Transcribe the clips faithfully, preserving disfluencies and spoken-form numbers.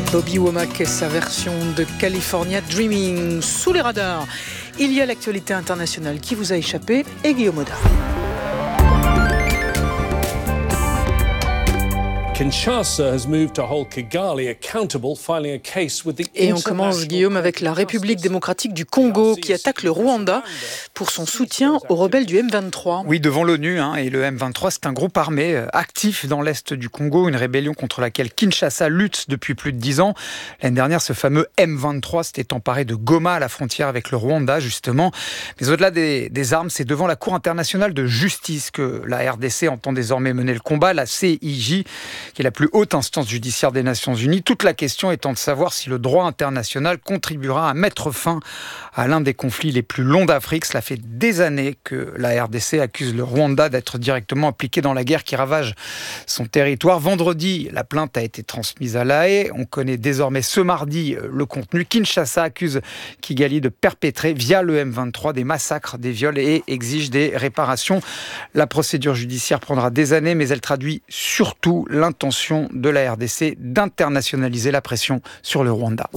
Bobby Womack et sa version de California Dreaming. Sous les radars, il y a l'actualité internationale qui vous a échappé et Guillaume Audin. Kinshasa has moved to hold Kigali accountable, filing a case with the Et on commence, Guillaume, avec la République démocratique du Congo qui attaque le Rwanda pour son soutien aux rebelles du M vingt-trois. Oui, devant l'ONU, hein, et le M vingt-trois, c'est un groupe armé euh, actif dans l'est du Congo, une rébellion contre laquelle Kinshasa lutte depuis plus de dix ans. L'année dernière, ce fameux M vingt-trois s'était emparé de Goma, à la frontière avec le Rwanda, justement. Mais au-delà des, des armes, c'est devant la Cour internationale de justice que la R D C entend désormais mener le combat, la C I J, qui est la plus haute instance judiciaire des Nations Unies. Toute la question étant de savoir si le droit international contribuera à mettre fin à l'un des conflits les plus longs d'Afrique. Cela fait des années que la R D C accuse le Rwanda d'être directement impliqué dans la guerre qui ravage son territoire. Vendredi, la plainte a été transmise à La Haye. On connaît désormais ce mardi le contenu. Kinshasa accuse Kigali de perpétrer via le M vingt-trois des massacres, des viols et exige des réparations. La procédure judiciaire prendra des années, mais elle traduit surtout l'intention de la R D C d'internationaliser la pression sur le Rwanda.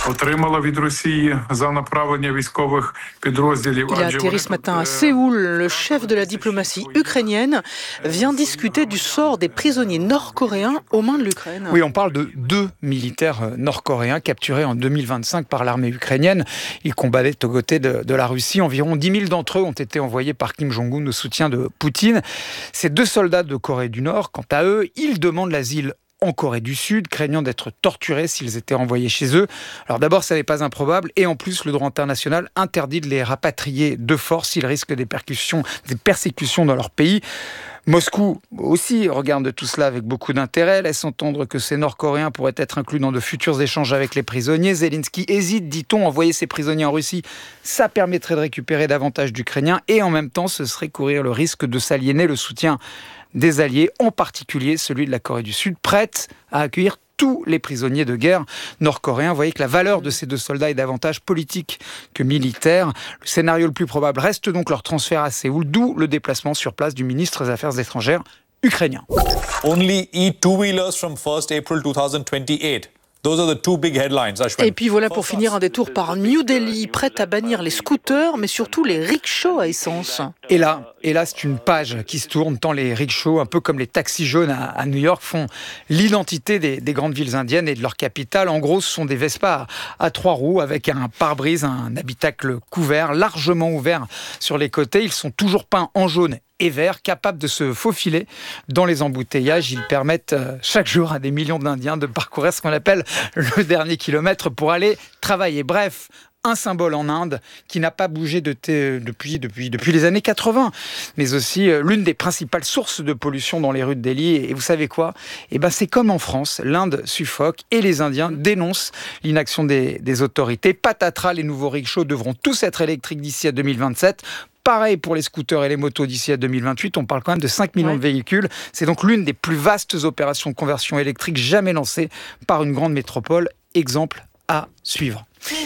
Il a atterri ce matin à Séoul. Le chef de la diplomatie ukrainienne vient discuter du sort des prisonniers nord-coréens aux mains de l'Ukraine. Oui, on parle de deux militaires nord-coréens capturés en deux mille vingt-cinq par l'armée ukrainienne. Ils combattaient aux côtés de, de la Russie. Environ dix mille d'entre eux ont été envoyés par Kim Jong-un au soutien de Poutine. Ces deux soldats de Corée du Nord, quant à eux, ils demandent l'asile en Corée du Sud, craignant d'être torturés s'ils étaient renvoyés chez eux. Alors d'abord, ça n'est pas improbable, et en plus, le droit international interdit de les rapatrier de force s'ils risquent des persécutions, des persécutions dans leur pays. Moscou aussi regarde tout cela avec beaucoup d'intérêt, laisse entendre que ces Nord-Coréens pourraient être inclus dans de futurs échanges avec les prisonniers. Zelensky hésite, dit-on, envoyer ses prisonniers en Russie. Ça permettrait de récupérer davantage d'Ukrainiens, et en même temps, ce serait courir le risque de s'aliéner le soutien des alliés, en particulier celui de la Corée du Sud, prête à accueillir tous les prisonniers de guerre nord-coréens. Vous voyez que la valeur de ces deux soldats est davantage politique que militaire. Le scénario le plus probable reste donc leur transfert à Séoul, d'où le déplacement sur place du ministre des Affaires étrangères ukrainien. Only e-two-wheelers from first April twenty twenty-eight. Those are the two big headlines, Ashwin. Et puis voilà pour finir un détour par New Delhi, prête à bannir les scooters, mais surtout les rickshaws à essence. Et là, et là, c'est une page qui se tourne, tant les rickshaws, un peu comme les taxis jaunes à, à New York, font l'identité des, des grandes villes indiennes et de leur capitale. En gros, ce sont des Vespa à, à trois roues avec un pare-brise, un habitacle couvert, largement ouvert sur les côtés. Ils sont toujours peints en jaune et vert, capables de se faufiler dans les embouteillages. Ils permettent euh, chaque jour à des millions d'Indiens de parcourir ce qu'on appelle le dernier kilomètre pour aller travailler. Bref, un symbole en Inde qui n'a pas bougé de t- depuis, depuis, depuis les années quatre-vingts, mais aussi euh, l'une des principales sources de pollution dans les rues de Delhi. Et vous savez quoi ? Eh ben, c'est comme en France, l'Inde suffoque et les Indiens dénoncent l'inaction des, des autorités. Patatras, les nouveaux rickshaws devront tous être électriques d'ici à deux mille vingt-sept. Pareil pour les scooters et les motos d'ici à deux mille vingt-huit. On parle quand même de cinq millions ouais. de véhicules. C'est donc l'une des plus vastes opérations de conversion électrique jamais lancées par une grande métropole. Exemple à suivre.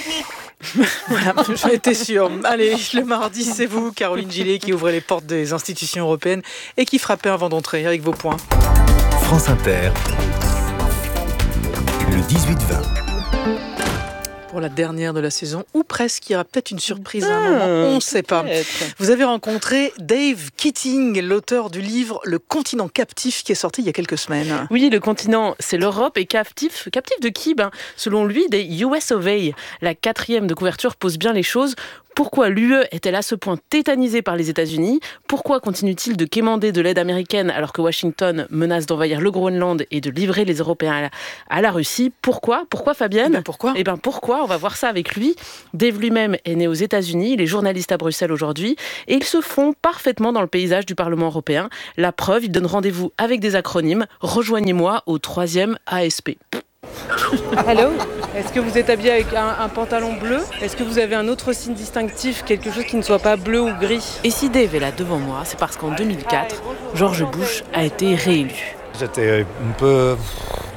Voilà, j'en étais sûre. Allez, le mardi, c'est vous, Caroline Gillet, qui ouvrez les portes des institutions européennes et qui frappez avant d'entrer avec vos points. France Inter, le dix-huit vingt. Pour la dernière de la saison, ou presque, il y aura peut-être une surprise à un moment, on ne sait pas. Vous avez rencontré Dave Keating, l'auteur du livre Le continent captif qui est sorti il y a quelques semaines. Oui, le continent, c'est l'Europe, et captif, captif de qui ? Ben, selon lui, des U S of A. La quatrième de couverture pose bien les choses. Pourquoi l'U E est-elle à ce point tétanisée par les États-Unis ? Pourquoi continue-t-il de quémander de l'aide américaine alors que Washington menace d'envahir le Groenland et de livrer les Européens à la, à la Russie ? Pourquoi ? Pourquoi, Fabienne ? Eh ben pourquoi ? Eh ben pourquoi ? On va voir ça avec lui. Dave lui-même est né aux États-Unis, il est journaliste à Bruxelles aujourd'hui et il se fond parfaitement dans le paysage du Parlement européen. La preuve, il donne rendez-vous avec des acronymes. Rejoignez-moi au troisième A S P. Hello. Est-ce que vous êtes habillé avec un, un pantalon bleu ? Est-ce que vous avez un autre signe distinctif, quelque chose qui ne soit pas bleu ou gris ? Et si Dave est là devant moi, c'est parce qu'en deux mille quatre, George Bush a été réélu. J'étais un peu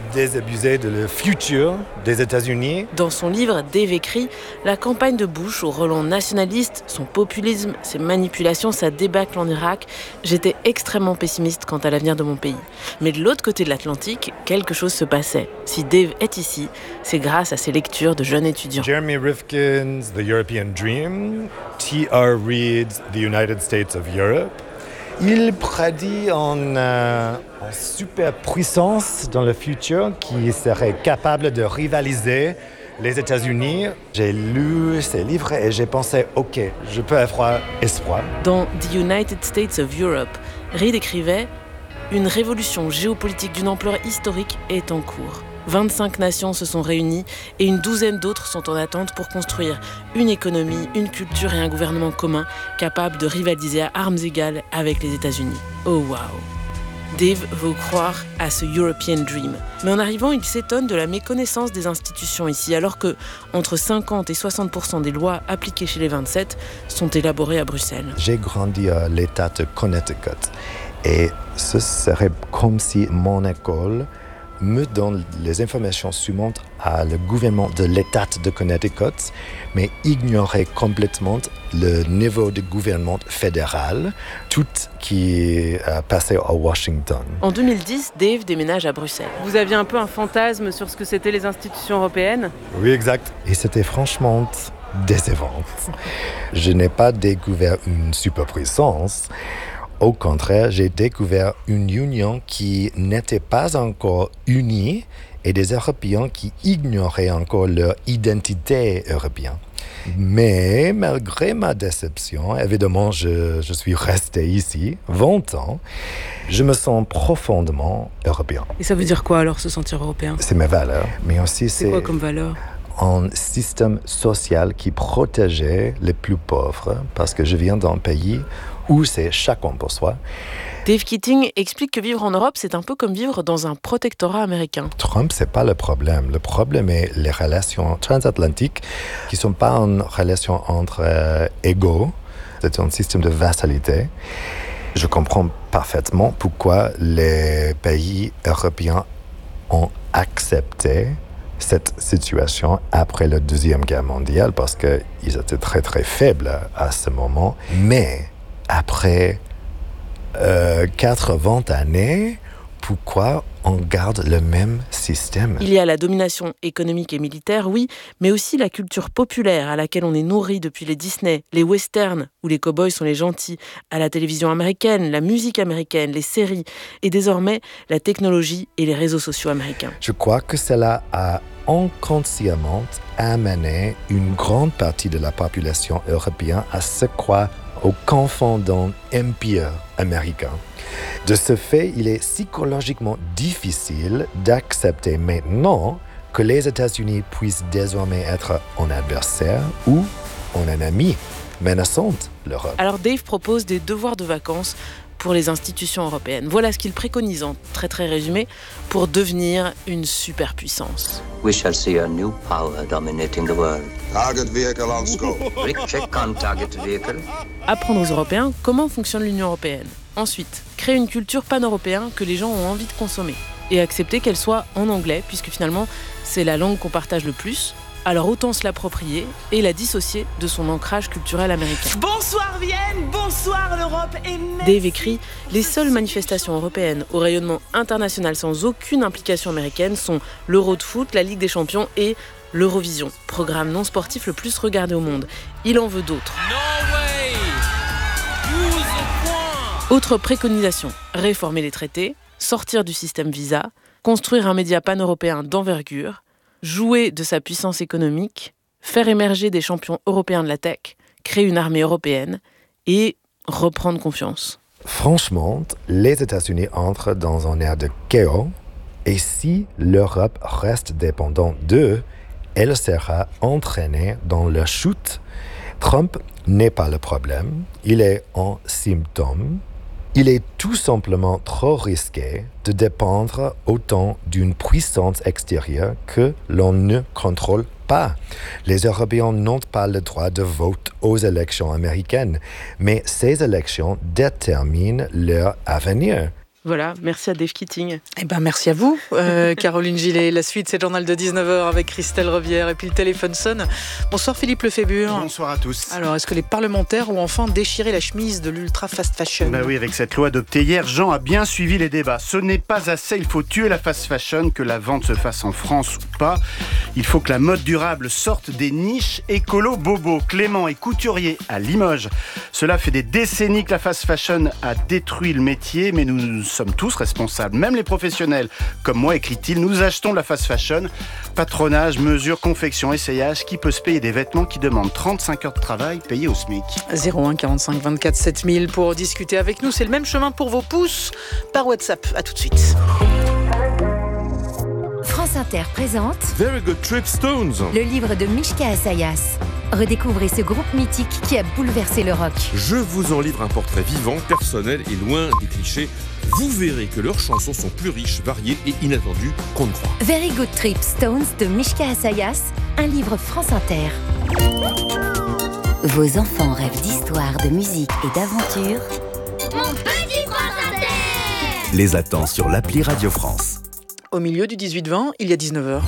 désabusé de le futur des États-Unis. Dans son livre, Dave écrit « La campagne de Bush au relent nationaliste, son populisme, ses manipulations, sa débâcle en Irak, j'étais extrêmement pessimiste quant à l'avenir de mon pays. Mais de l'autre côté de l'Atlantique, quelque chose se passait. Si Dave est ici, c'est grâce à ses lectures de jeunes étudiants. » Jeremy Rifkin's The European Dream, T R Reid's The United States of Europe. Il prédit une, euh, une superpuissance dans le futur qui serait capable de rivaliser les États-Unis. J'ai lu ces livres et j'ai pensé, ok, je peux avoir espoir. Dans The United States of Europe, Reid écrivait « Une révolution géopolitique d'une ampleur historique est en cours. vingt-cinq nations se sont réunies et une douzaine d'autres sont en attente pour construire une économie, une culture et un gouvernement commun capables de rivaliser à armes égales avec les États-Unis. Oh waouh! Dave veut croire à ce European Dream. Mais en arrivant, il s'étonne de la méconnaissance des institutions ici, alors que entre cinquante et soixante pour cent des lois appliquées chez les vingt-sept sont élaborées à Bruxelles. J'ai grandi à l'État de Connecticut et ce serait comme si mon école me donne les informations suivantes à le gouvernement de l'État de Connecticut, mais ignorait complètement le niveau de gouvernement fédéral, tout qui est passé à Washington. En deux mille dix, Dave déménage à Bruxelles. Vous aviez un peu un fantasme sur ce que c'étaient les institutions européennes ? Oui, exact. Et c'était franchement décevant. Je n'ai pas découvert une superpuissance. Au contraire, j'ai découvert une union qui n'était pas encore unie et des Européens qui ignoraient encore leur identité européenne. Mais malgré ma déception, évidemment, je, je suis resté ici vingt ans. Je me sens profondément européen. Et ça veut dire quoi alors, se sentir européen ? C'est mes valeurs, mais aussi c'est... C'est quoi comme valeur ? Un système social qui protégeait les plus pauvres, parce que je viens d'un pays où c'est chacun pour soi. Dave Keating explique que vivre en Europe, c'est un peu comme vivre dans un protectorat américain. Trump, c'est pas le problème. Le problème est les relations transatlantiques qui sont pas une relation entre euh, égaux. C'est un système de vassalité. Je comprends parfaitement pourquoi les pays européens ont accepté cette situation après la Deuxième Guerre mondiale parce qu'ils étaient très très faibles à ce moment. Mais après euh, quatre-vingts années, pourquoi on garde le même système ? Il y a la domination économique et militaire, oui, mais aussi la culture populaire à laquelle on est nourri depuis les Disney, les westerns, où les cow-boys sont les gentils, à la télévision américaine, la musique américaine, les séries, et désormais la technologie et les réseaux sociaux américains. Je crois que cela a inconsciemment amené une grande partie de la population européenne à se croire au confins d'un empire américain. De ce fait, il est psychologiquement difficile d'accepter maintenant que les États-Unis puissent désormais être un adversaire ou un ennemi menaçant l'Europe. Alors Dave propose des devoirs de vacances pour les institutions européennes. Voilà ce qu'il préconise en très très résumé pour devenir une superpuissance. We shall see a new power dominating the world. Target vehicle on scope. Rick check on target vehicle. Apprendre aux Européens comment fonctionne l'Union européenne. Ensuite, créer une culture pan-européenne que les gens ont envie de consommer. Et accepter qu'elle soit en anglais, puisque finalement, c'est la langue qu'on partage le plus. Alors autant se l'approprier et la dissocier de son ancrage culturel américain. Bonsoir Vienne, bonsoir l'Europe et merci. Dave écrit « Les seules manifestations européennes au rayonnement international sans aucune implication américaine sont l'Euro de foot, la Ligue des Champions et l'Eurovision, programme non sportif le plus regardé au monde. Il en veut d'autres. Autre préconisation, réformer les traités, sortir du système visa, construire un média pan-européen d'envergure, jouer de sa puissance économique, faire émerger des champions européens de la tech, créer une armée européenne et reprendre confiance. Franchement, les États-Unis entrent dans un ère de chaos et si l'Europe reste dépendante d'eux, elle sera entraînée dans leur chute. Trump n'est pas le problème, il est un symptôme. Il est tout simplement trop risqué de dépendre autant d'une puissance extérieure que l'on ne contrôle pas. Les Européens n'ont pas le droit de vote aux élections américaines, mais ces élections déterminent leur avenir. Voilà, merci à Dave Keating. Eh ben, merci à vous, euh, Caroline Gillet. La suite, c'est le journal de dix-neuf heures avec Christelle Revière. Et puis le téléphone sonne. Bonsoir Philippe Lefébure. Bonsoir à tous. Alors, est-ce que les parlementaires ont enfin déchiré la chemise de l'ultra fast fashion ? Bah oui, avec cette loi adoptée hier, Jean a bien suivi les débats. Ce n'est pas assez, il faut tuer la fast fashion, que la vente se fasse en France ou pas. Il faut que la mode durable sorte des niches écolo bobo. Clément est couturier à Limoges. Cela fait des décennies que la fast fashion a détruit le métier, mais nous sommes tous responsables, même les professionnels. Comme moi, écrit-il, nous achetons de la fast fashion. Patronage, mesure, confection, essayage. Qui peut se payer des vêtements qui demandent trente-cinq heures de travail payés au SMIC ? zéro un quarante-cinq vingt-quatre sept mille pour discuter avec nous. C'est le même chemin pour vos pouces par WhatsApp. À tout de suite. France Inter présente Very Good Trip Stones, le livre de Mishka Assayas. Redécouvrez ce groupe mythique qui a bouleversé le rock. Je vous en livre un portrait vivant, personnel et loin des clichés. Vous verrez que leurs chansons sont plus riches, variées et inattendues qu'on ne croit. Very Good Trip Stones de Mishka Assayas, un livre France Inter. Vos enfants rêvent d'histoire, de musique et d'aventure. Mon petit France Inter Les attend sur l'appli Radio France. Au milieu du dix-huit vingt, il y a dix-neuf heures.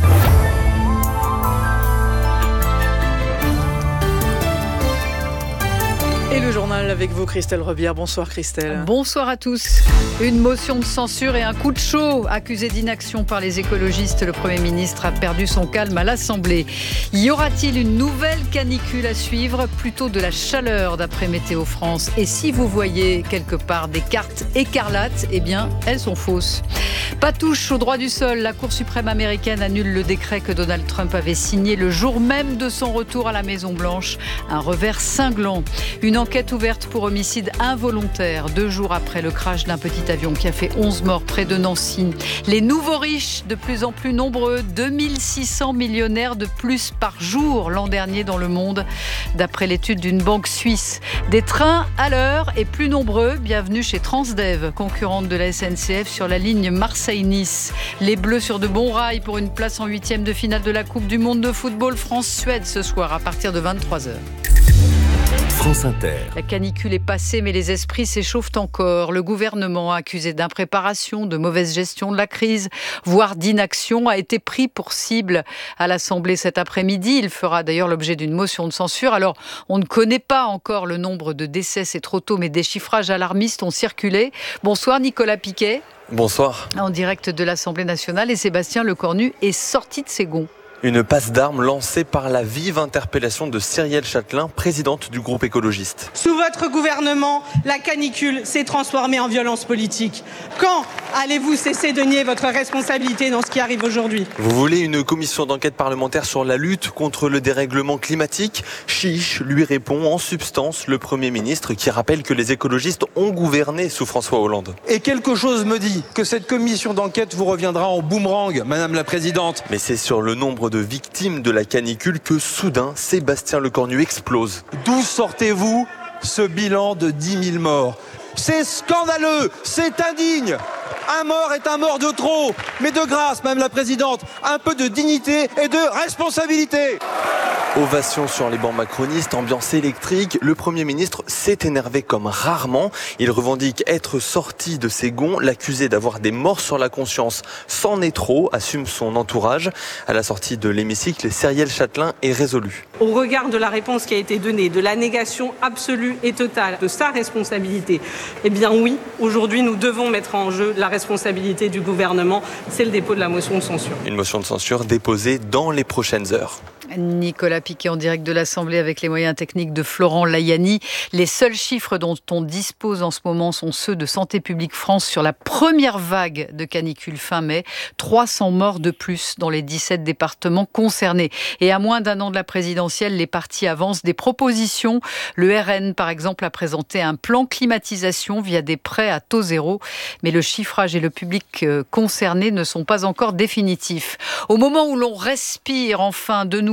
Et le journal avec vous, Christelle Rebière. Bonsoir Christelle. Bonsoir à tous. Une motion de censure et un coup de chaud. Accusé d'inaction par les écologistes, le Premier ministre a perdu son calme à l'Assemblée. Y aura-t-il une nouvelle canicule à suivre ? Plutôt de la chaleur d'après Météo France. Et si vous voyez quelque part des cartes écarlates, eh bien, elles sont fausses. Pas touche au droit du sol. La Cour suprême américaine annule le décret que Donald Trump avait signé le jour même de son retour à la Maison-Blanche. Un revers cinglant. Une enquête ouverte pour homicide involontaire, deux jours après le crash d'un petit avion qui a fait onze morts près de Nancy. Les nouveaux riches, de plus en plus nombreux, deux mille six cents millionnaires de plus par jour l'an dernier dans le monde, d'après l'étude d'une banque suisse. Des trains à l'heure et plus nombreux. Bienvenue chez Transdev, concurrente de la S N C F sur la ligne Marseille-Nice. Les Bleus sur de bons rails pour une place en huitième de finale de la Coupe du Monde de football France-Suède ce soir à partir de vingt-trois heures. France Inter. La canicule est passée, mais les esprits s'échauffent encore. Le gouvernement, accusé d'impréparation, de mauvaise gestion de la crise, voire d'inaction, a été pris pour cible à l'Assemblée cet après-midi. Il fera d'ailleurs l'objet d'une motion de censure. Alors, on ne connaît pas encore le nombre de décès, c'est trop tôt, mais des chiffrages alarmistes ont circulé. Bonsoir Nicolas Piquet. Bonsoir. En direct de l'Assemblée nationale, et Sébastien Lecornu est sorti de ses gonds. Une passe d'armes lancée par la vive interpellation de Cyrielle Châtelain, présidente du groupe écologiste. Sous votre gouvernement, la canicule s'est transformée en violence politique. Quand allez-vous cesser de nier votre responsabilité dans ce qui arrive aujourd'hui ? Vous voulez une commission d'enquête parlementaire sur la lutte contre le dérèglement climatique ? Chiche lui répond en substance le Premier ministre qui rappelle que les écologistes ont gouverné sous François Hollande. Et quelque chose me dit que cette commission d'enquête vous reviendra en boomerang, Madame la Présidente. Mais c'est sur le nombre de victimes de la canicule que soudain Sébastien Lecornu explose. D'où sortez-vous ce bilan de dix mille morts ? C'est scandaleux, c'est indigne. Un mort est un mort de trop. Mais de grâce, Madame la Présidente, un peu de dignité et de responsabilité. Ovation sur les bancs macronistes, ambiance électrique. Le Premier ministre s'est énervé comme rarement. Il revendique être sorti de ses gonds. L'accusé d'avoir des morts sur la conscience c'en est trop, assume son entourage. À la sortie de l'hémicycle, Cyrielle Châtelain est résolue. Au regard de la réponse qui a été donnée, de la négation absolue et totale de sa responsabilité, eh bien oui, aujourd'hui nous devons mettre en jeu la responsabilité du gouvernement. C'est le dépôt de la motion de censure. Une motion de censure déposée dans les prochaines heures. Nicolas Piquet en direct de l'Assemblée avec les moyens techniques de Florent Layani. Les seuls chiffres dont on dispose en ce moment sont ceux de Santé publique France sur la première vague de canicule fin mai. trois cents morts de plus dans les dix-sept départements concernés. Et à moins d'un an de la présidentielle, les partis avancent des propositions. Le R N, par exemple, a présenté un plan climatisation via des prêts à taux zéro. Mais le chiffrage et le public concerné ne sont pas encore définitifs. Au moment où l'on respire enfin de nouveau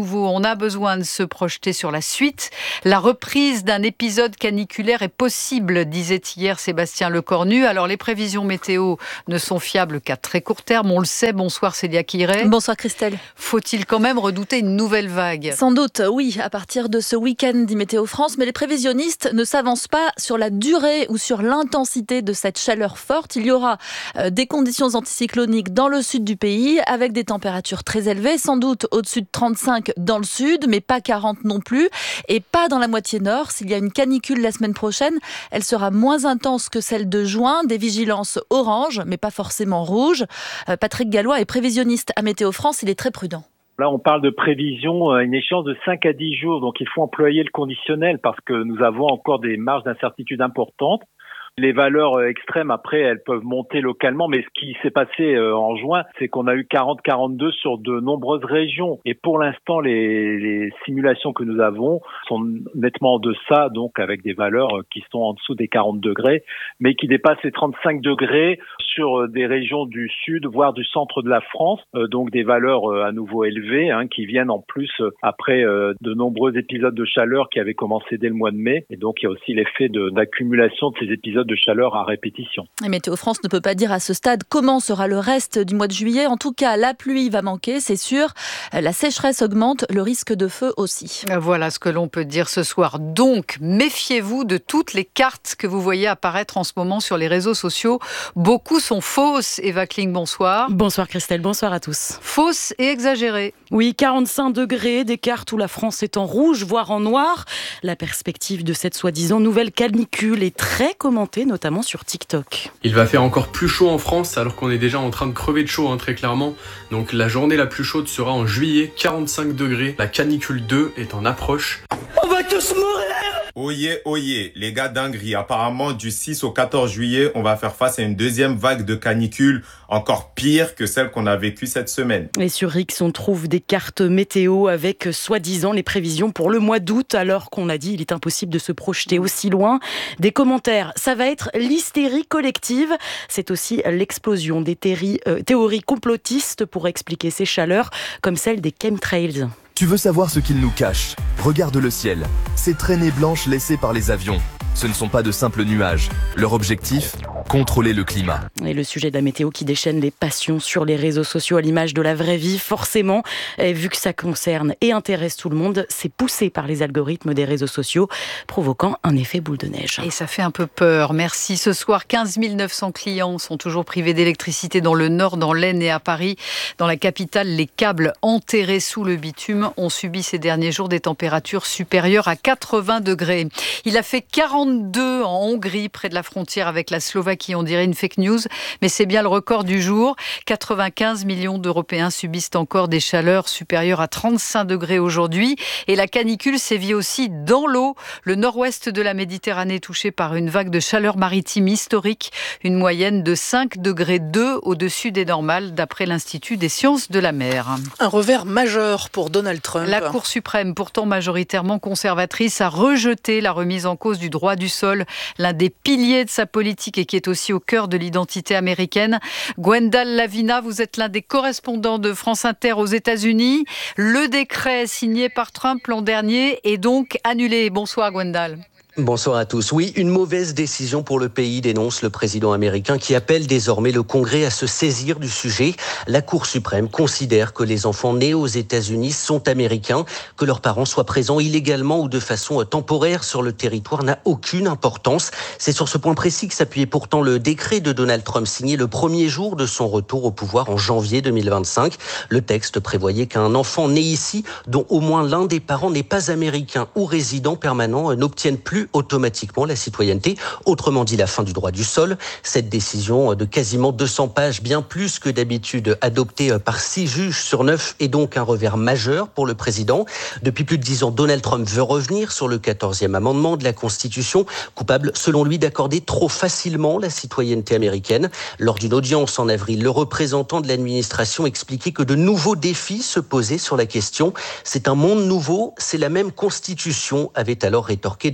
nouveau, on a besoin de se projeter sur la suite. La reprise d'un épisode caniculaire est possible, disait hier Sébastien Lecornu. Alors les prévisions météo ne sont fiables qu'à très court terme, on le sait. Bonsoir Célia Quiré. Bonsoir Christelle. Faut-il quand même redouter une nouvelle vague ? Sans doute, oui, à partir de ce week-end, dit Météo France, mais les prévisionnistes ne s'avancent pas sur la durée ou sur l'intensité de cette chaleur forte. Il y aura euh, des conditions anticycloniques dans le sud du pays, avec des températures très élevées, sans doute au-dessus de trente-cinq dans le sud, mais pas quarante non plus, et pas dans la moitié nord. S'il y a une canicule la semaine prochaine, elle sera moins intense que celle de juin, des vigilances orange, mais pas forcément rouge. Euh, Patrick Gallois est prévisionniste à Météo France, il est très prudent. Là, on parle de prévision à une échéance de cinq à dix jours, donc il faut employer le conditionnel parce que nous avons encore des marges d'incertitude importantes. Les valeurs extrêmes, après, elles peuvent monter localement, mais ce qui s'est passé en juin, c'est qu'on a eu quarante à quarante-deux sur de nombreuses régions. Et pour l'instant, les, les simulations que nous avons sont nettement en deçà, donc avec des valeurs qui sont en dessous des quarante degrés, mais qui dépassent les trente-cinq degrés sur des régions du sud, voire du centre de la France. Donc des valeurs à nouveau élevées, hein, qui viennent en plus après de nombreux épisodes de chaleur qui avaient commencé dès le mois de mai. Et donc il y a aussi l'effet de, d'accumulation de ces épisodes de chaleur à répétition. Et Météo France ne peut pas dire à ce stade comment sera le reste du mois de juillet. En tout cas, la pluie va manquer, c'est sûr. La sécheresse augmente, le risque de feu aussi. Voilà ce que l'on peut dire ce soir. Donc, méfiez-vous de toutes les cartes que vous voyez apparaître en ce moment sur les réseaux sociaux. Beaucoup sont fausses. Eva Kling, bonsoir. Bonsoir Christelle, bonsoir à tous. Fausses et exagérées. Oui, quarante-cinq degrés, des cartes où la France est en rouge, voire en noir. La perspective de cette soi-disant nouvelle canicule est très commentée, notamment sur TikTok. Il va faire encore plus chaud en France alors qu'on est déjà en train de crever de chaud, hein, très clairement. Donc la journée la plus chaude sera en juillet, quarante-cinq degrés. La canicule deux est en approche. On va tous mourir! Oyez, oyez, les gars d'Ingrie, apparemment du six au quatorze juillet, on va faire face à une deuxième vague de canicule encore pire que celle qu'on a vécue cette semaine. Et sur X, on trouve des cartes météo avec soi-disant les prévisions pour le mois d'août, alors qu'on a dit il est impossible de se projeter aussi loin. Des commentaires, ça va être l'hystérie collective. C'est aussi l'explosion des théories, euh, théories complotistes pour expliquer ces chaleurs, comme celle des chemtrails. Tu veux savoir ce qu'ils nous cachent? Regarde le ciel. Ces traînées blanches laissées par les avions. Ce ne sont pas de simples nuages. Leur objectif, contrôler le climat. Et le sujet de la météo qui déchaîne les passions sur les réseaux sociaux à l'image de la vraie vie, forcément, vu que ça concerne et intéresse tout le monde, c'est poussé par les algorithmes des réseaux sociaux, provoquant un effet boule de neige. Et ça fait un peu peur. Merci. Ce soir, quinze mille neuf cents clients sont toujours privés d'électricité dans le Nord, dans l'Aisne et à Paris. Dans la capitale, les câbles enterrés sous le bitume ont subi ces derniers jours des températures supérieures à quatre-vingts degrés. Il a fait quarante-deux en Hongrie, près de la frontière avec la Slovaquie. On dirait une fake news, mais c'est bien le record du jour. quatre-vingt-quinze millions d'Européens subissent encore des chaleurs supérieures à trente-cinq degrés aujourd'hui. Et la canicule sévit aussi dans l'eau. Le nord-ouest de la Méditerranée touché par une vague de chaleur maritime historique. Une moyenne de cinq degrés deux au-dessus des normales, d'après l'Institut des sciences de la mer. Un revers majeur pour Donald Trump. La Cour suprême, pourtant majoritairement conservatrice, a rejeté la remise en cause du droit du sol, l'un des piliers de sa politique et qui est aussi au cœur de l'identité américaine. Gwendal Lavina, vous êtes l'un des correspondants de France Inter aux États-Unis. Le décret signé par Trump l'an dernier est donc annulé. Bonsoir Gwendal. Bonsoir à tous. Oui, une mauvaise décision pour le pays, dénonce le président américain qui appelle désormais le Congrès à se saisir du sujet. La Cour suprême considère que les enfants nés aux États-Unis sont américains, que leurs parents soient présents illégalement ou de façon temporaire sur le territoire n'a aucune importance. C'est sur ce point précis que s'appuyait pourtant le décret de Donald Trump signé le premier jour de son retour au pouvoir en janvier deux mille vingt-cinq. Le texte prévoyait qu'un enfant né ici, dont au moins l'un des parents n'est pas américain ou résident permanent, n'obtienne plus automatiquement la citoyenneté, autrement dit la fin du droit du sol. Cette décision de quasiment deux cents pages, bien plus que d'habitude, adoptée par six juges sur neuf, est donc un revers majeur pour le président. Depuis plus de dix ans, Donald Trump veut revenir sur le quatorzième amendement de la Constitution, coupable selon lui d'accorder trop facilement la citoyenneté américaine. Lors d'une audience en avril, le représentant de l'administration expliquait que de nouveaux défis se posaient sur la question. C'est un monde nouveau, c'est la même Constitution, avait alors rétorqué John Roberts,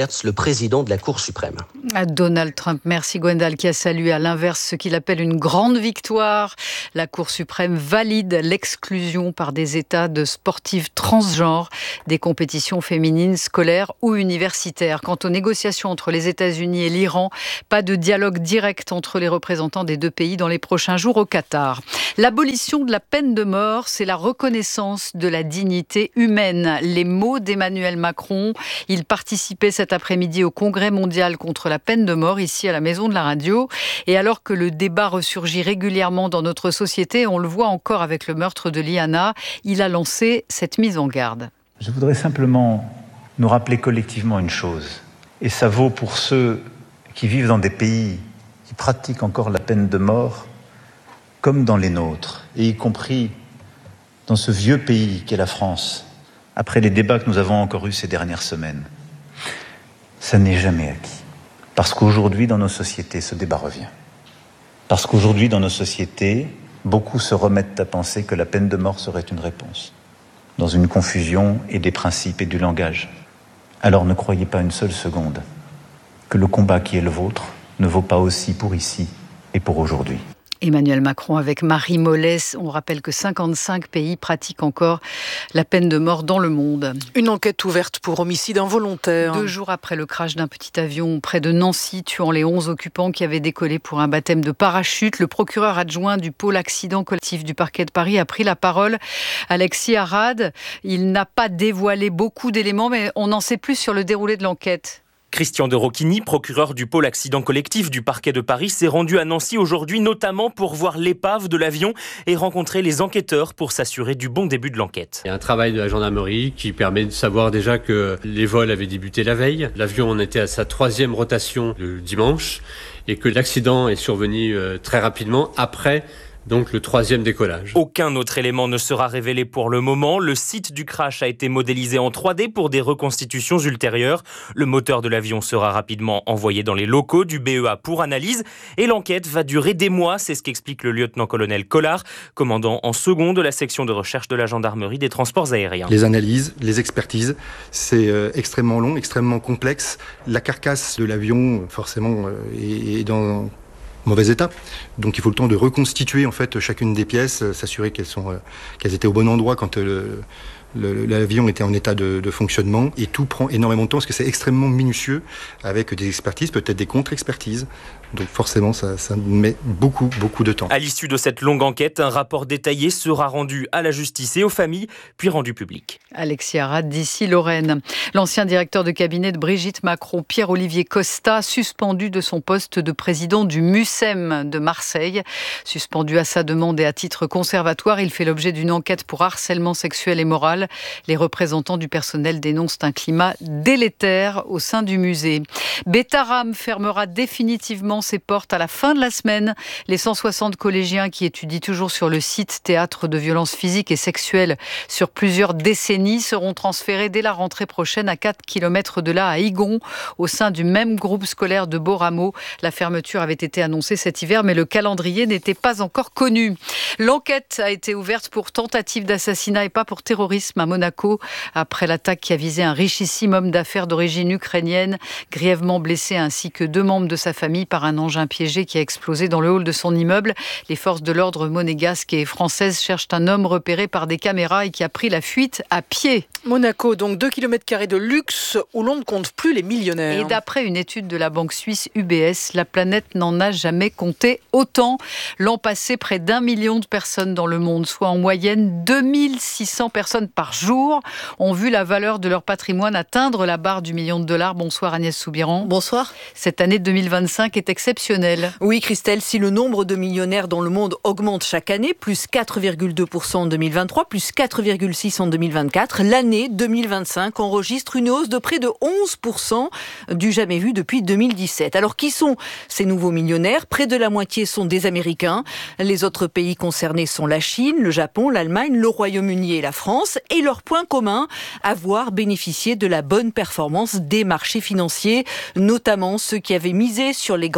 Roberts, le président de la Cour suprême. Donald Trump, merci Gwendal, qui a salué à l'inverse ce qu'il appelle une grande victoire. La Cour suprême valide l'exclusion par des États de sportives transgenres des compétitions féminines scolaires ou universitaires. Quant aux négociations entre les États-Unis et l'Iran, pas de dialogue direct entre les représentants des deux pays dans les prochains jours au Qatar. L'abolition de la peine de mort, c'est la reconnaissance de la dignité humaine. Les mots d'Emmanuel Macron. Il participait cet après-midi au Congrès mondial contre la peine de mort, ici à la Maison de la Radio. Et alors que le débat ressurgit régulièrement dans notre société, on le voit encore avec le meurtre de Liana, il a lancé cette mise en garde. Je voudrais simplement nous rappeler collectivement une chose, et ça vaut pour ceux qui vivent dans des pays qui pratiquent encore la peine de mort, comme dans les nôtres, et y compris dans ce vieux pays qu'est la France, après les débats que nous avons encore eus ces dernières semaines. Ça n'est jamais acquis. Parce qu'aujourd'hui, dans nos sociétés, ce débat revient. Parce qu'aujourd'hui, dans nos sociétés, beaucoup se remettent à penser que la peine de mort serait une réponse, dans une confusion et des principes et du langage. Alors ne croyez pas une seule seconde que le combat qui est le vôtre ne vaut pas aussi pour ici et pour aujourd'hui. Emmanuel Macron avec Marie Mollet. On rappelle que cinquante-cinq pays pratiquent encore la peine de mort dans le monde. Une enquête ouverte pour homicide involontaire. Deux jours après le crash d'un petit avion près de Nancy, tuant les onze occupants qui avaient décollé pour un baptême de parachute, le procureur adjoint du pôle accident collectif du parquet de Paris a pris la parole. Alexis Arad, il n'a pas dévoilé beaucoup d'éléments, mais on en sait plus sur le déroulé de l'enquête. Christian de Rocchini, procureur du pôle accident collectif du parquet de Paris, s'est rendu à Nancy aujourd'hui, notamment pour voir l'épave de l'avion et rencontrer les enquêteurs pour s'assurer du bon début de l'enquête. Il y a un travail de la gendarmerie qui permet de savoir déjà que les vols avaient débuté la veille. L'avion en était à sa troisième rotation le dimanche et que l'accident est survenu très rapidement après donc le troisième décollage. Aucun autre élément ne sera révélé pour le moment. Le site du crash a été modélisé en trois D pour des reconstitutions ultérieures. Le moteur de l'avion sera rapidement envoyé dans les locaux du B E A pour analyse. Et l'enquête va durer des mois, c'est ce qu'explique le lieutenant-colonel Collard, commandant en second de la section de recherche de la gendarmerie des transports aériens. Les analyses, les expertises, c'est euh, extrêmement long, extrêmement complexe. La carcasse de l'avion, forcément, euh, est, est dans mauvais état. Donc il faut le temps de reconstituer en fait chacune des pièces, euh, s'assurer qu'elles sont, euh, qu'elles étaient au bon endroit quand euh, le, le, l'avion était en état de, de fonctionnement. Et tout prend énormément de temps parce que c'est extrêmement minutieux avec des expertises, peut-être des contre-expertises. Donc forcément, ça, ça met beaucoup, beaucoup de temps. À l'issue de cette longue enquête, un rapport détaillé sera rendu à la justice et aux familles, puis rendu public. Alexis Arad, d'ici Lorraine. L'ancien directeur de cabinet de Brigitte Macron, Pierre-Olivier Costa, suspendu de son poste de président du MUSEM de Marseille. Suspendu à sa demande et à titre conservatoire, il fait l'objet d'une enquête pour harcèlement sexuel et moral. Les représentants du personnel dénoncent un climat délétère au sein du musée. Betaram fermera définitivement ses portes à la fin de la semaine. Les cent soixante collégiens qui étudient toujours sur le site théâtre de violences physiques et sexuelles sur plusieurs décennies seront transférés dès la rentrée prochaine à quatre kilomètres de là, à Igon, au sein du même groupe scolaire de Beaurameau. La fermeture avait été annoncée cet hiver, mais le calendrier n'était pas encore connu. L'enquête a été ouverte pour tentative d'assassinat et pas pour terrorisme à Monaco, après l'attaque qui a visé un richissime homme d'affaires d'origine ukrainienne, grièvement blessé ainsi que deux membres de sa famille par un engin piégé qui a explosé dans le hall de son immeuble. Les forces de l'ordre monégasques et françaises cherchent un homme repéré par des caméras et qui a pris la fuite à pied. Monaco, donc deux kilomètres carrés de luxe où l'on ne compte plus les millionnaires. Et d'après une étude de la banque suisse U B S, la planète n'en a jamais compté autant. L'an passé, près d'un million de personnes dans le monde, soit en moyenne deux mille six cents personnes par jour, ont vu la valeur de leur patrimoine atteindre la barre du million de dollars. Bonsoir Agnès Soubiran. Bonsoir. Cette année deux mille vingt-cinq est exceptionnelle. Oui Christelle, si le nombre de millionnaires dans le monde augmente chaque année, plus quatre virgule deux pour cent en deux mille vingt-trois, plus quatre virgule six pour cent en deux mille vingt-quatre, l'année deux mille vingt-cinq enregistre une hausse de près de onze pour cent du jamais vu depuis deux mille dix-sept. Alors qui sont ces nouveaux millionnaires ? Près de la moitié sont des Américains. Les autres pays concernés sont la Chine, le Japon, l'Allemagne, le Royaume-Uni et la France. Et leur point commun, avoir bénéficié de la bonne performance des marchés financiers, notamment ceux qui avaient misé sur les grands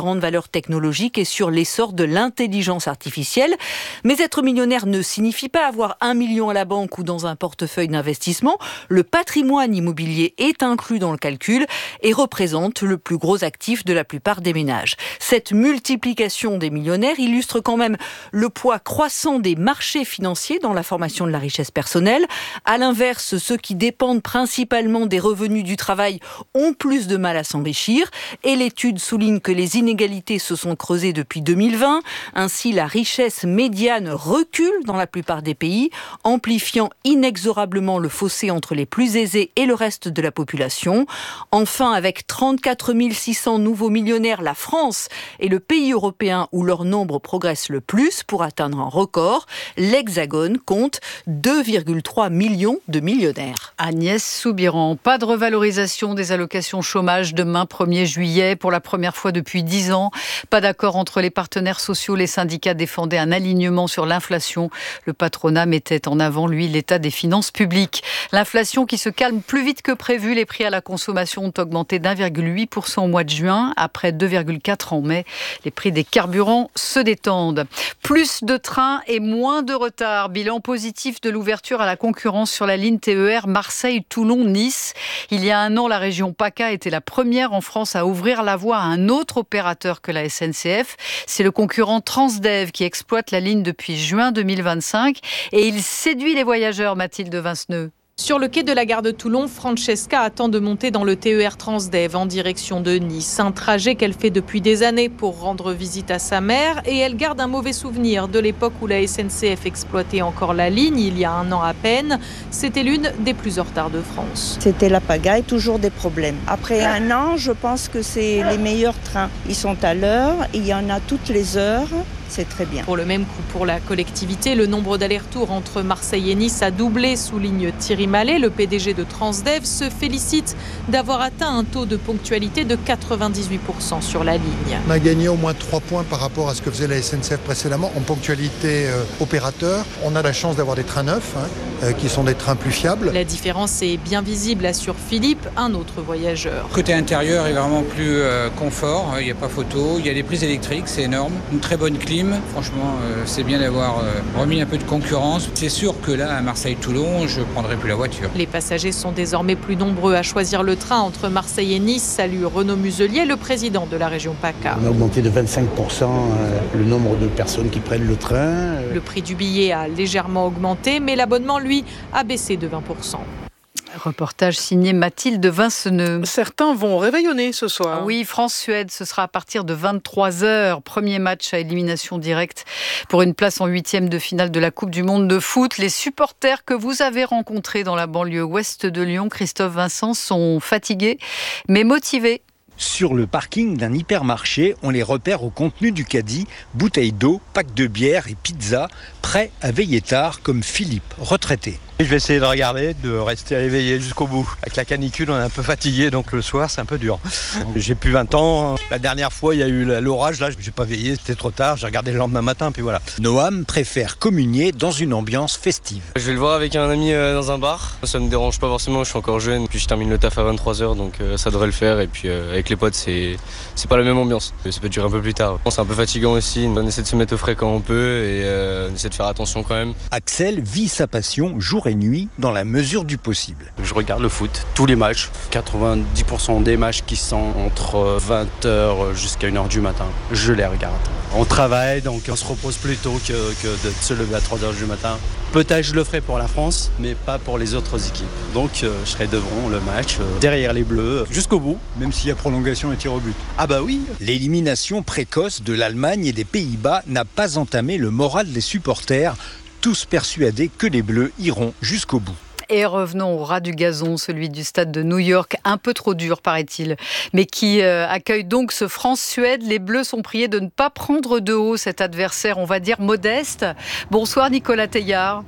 grandes valeurs technologiques et sur l'essor de l'intelligence artificielle. Mais être millionnaire ne signifie pas avoir un million à la banque ou dans un portefeuille d'investissement. Le patrimoine immobilier est inclus dans le calcul et représente le plus gros actif de la plupart des ménages. Cette multiplication des millionnaires illustre quand même le poids croissant des marchés financiers dans la formation de la richesse personnelle. À l'inverse, ceux qui dépendent principalement des revenus du travail ont plus de mal à s'enrichir. Et l'étude souligne que les inégalités se sont creusées depuis deux mille vingt. Ainsi, la richesse médiane recule dans la plupart des pays, amplifiant inexorablement le fossé entre les plus aisés et le reste de la population. Enfin, avec trente-quatre mille six cents nouveaux millionnaires, la France est le pays européen où leur nombre progresse le plus pour atteindre un record. L'Hexagone compte deux virgule trois millions de millionnaires. Agnès Soubiran, pas de revalorisation des allocations chômage demain premier juillet pour la première fois depuis dix ans. Pas d'accord entre les partenaires sociaux. Les syndicats défendaient un alignement sur l'inflation. Le patronat mettait en avant, lui, l'état des finances publiques. L'inflation qui se calme plus vite que prévu. Les prix à la consommation ont augmenté d'un virgule huit pour cent au mois de juin, après deux virgule quatre en mai. Les prix des carburants se détendent. Plus de trains et moins de retard. Bilan positif de l'ouverture à la concurrence sur la ligne T E R Marseille-Toulon-Nice. Il y a un an, la région PACA était la première en France à ouvrir la voie à un autre opérateur que la S N C F. C'est le concurrent Transdev qui exploite la ligne depuis juin deux mille vingt-cinq et il séduit les voyageurs, Mathilde Vinceneux. Sur le quai de la gare de Toulon, Francesca attend de monter dans le T E R Transdev en direction de Nice. Un trajet qu'elle fait depuis des années pour rendre visite à sa mère et elle garde un mauvais souvenir de l'époque où la S N C F exploitait encore la ligne, il y a un an à peine. C'était l'une des plus en retard de France. C'était la pagaille, toujours des problèmes. Après un an, je pense que c'est les meilleurs trains. Ils sont à l'heure, il y en a toutes les heures. C'est très bien. Pour le même coût pour la collectivité, le nombre d'allers-retours entre Marseille et Nice a doublé, souligne Thierry Mallet. Le P D G de Transdev se félicite d'avoir atteint un taux de ponctualité de quatre-vingt-dix-huit pour cent sur la ligne. On a gagné au moins trois points par rapport à ce que faisait la S N C F précédemment en ponctualité euh, opérateur. On a la chance d'avoir des trains neufs, hein, euh, qui sont des trains plus fiables. La différence est bien visible, assure Philippe, un autre voyageur. Côté intérieur, il est vraiment plus euh, confort, il n'y a pas photo, il y a des prises électriques, c'est énorme, une très bonne clim. Franchement, euh, c'est bien d'avoir euh, remis un peu de concurrence. C'est sûr que là, à Marseille-Toulon, je ne prendrai plus la voiture. Les passagers sont désormais plus nombreux à choisir le train entre Marseille et Nice. Salue Renaud Muselier, le président de la région PACA. On a augmenté de vingt-cinq pour cent euh, le nombre de personnes qui prennent le train. Euh... Le prix du billet a légèrement augmenté, mais l'abonnement, lui, a baissé de vingt pour cent. Reportage signé Mathilde Vinceneux. Certains vont réveillonner ce soir. Oui, France-Suède, ce sera à partir de vingt-trois heures. Premier match à élimination directe pour une place en huitième de finale de la Coupe du Monde de foot. Les supporters que vous avez rencontrés dans la banlieue ouest de Lyon, Christophe Vincent, sont fatigués mais motivés. Sur le parking d'un hypermarché, on les repère au contenu du caddie, bouteilles d'eau, packs de bière et pizza, prêts à veiller tard comme Philippe, retraité. Je vais essayer de regarder, de rester éveillé jusqu'au bout. Avec la canicule, on est un peu fatigué, donc le soir, c'est un peu dur. J'ai plus vingt ans. La dernière fois, il y a eu l'orage, là, je n'ai pas veillé, c'était trop tard. J'ai regardé le lendemain matin, puis voilà. Noam préfère communier dans une ambiance festive. Je vais le voir avec un ami euh, dans un bar. Ça ne me dérange pas forcément, je suis encore jeune. Puis je termine le taf à vingt-trois heures, donc euh, ça devrait le faire. Et puis euh, avec les potes, c'est c'est pas la même ambiance. Ça peut durer un peu plus tard. C'est un peu fatigant aussi. On essaie de se mettre au frais quand on peut et euh, on essaie de faire attention quand même. Axel vit sa passion jour et nuit dans la mesure du possible. Je regarde le foot, tous les matchs, quatre-vingt-dix pour cent des matchs qui sont entre vingt heures jusqu'à une heure du matin, je les regarde. On travaille, donc on se repose plus tôt que, que de se lever à trois heures du matin. Peut-être je le ferai pour la France, mais pas pour les autres équipes. Donc euh, je serai devant le match, euh, derrière les Bleus, jusqu'au bout. Même s'il y a prolongation et tir au but. Ah bah oui. L'élimination précoce de l'Allemagne et des Pays-Bas n'a pas entamé le moral des supporters, tous persuadés que les Bleus iront jusqu'au bout. Et revenons au ras du gazon, celui du stade de New York, un peu trop dur paraît-il, mais qui euh, accueille donc ce France-Suède. Les Bleus sont priés de ne pas prendre de haut cet adversaire, on va dire modeste. Bonsoir Nicolas Teillard.